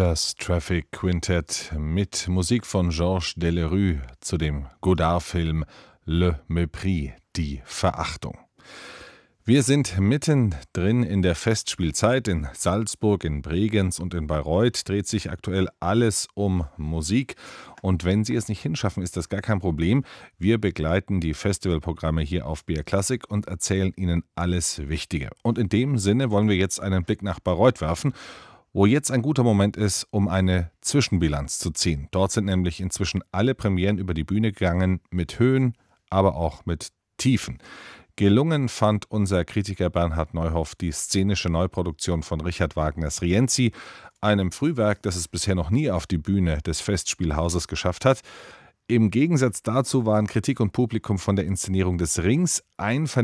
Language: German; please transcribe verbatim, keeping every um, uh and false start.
Das Traffic Quintett mit Musik von Georges Delerue zu dem Godard-Film Le Mépris, die Verachtung. Wir sind mittendrin in der Festspielzeit. In Salzburg, in Bregenz und in Bayreuth dreht sich aktuell alles um Musik. Und wenn Sie es nicht hinschaffen, ist das gar kein Problem. Wir begleiten die Festivalprogramme hier auf B R Classic und erzählen Ihnen alles Wichtige. Und in dem Sinne wollen wir jetzt einen Blick nach Bayreuth werfen, wo jetzt ein guter Moment ist, um eine Zwischenbilanz zu ziehen. Dort sind nämlich inzwischen alle Premieren über die Bühne gegangen, mit Höhen, aber auch mit Tiefen. Gelungen fand unser Kritiker Bernhard Neuhoff die szenische Neuproduktion von Richard Wagners Rienzi, einem Frühwerk, das es bisher noch nie auf die Bühne des Festspielhauses geschafft hat. Im Gegensatz dazu waren Kritik und Publikum von der Inszenierung des Rings einvernehmen.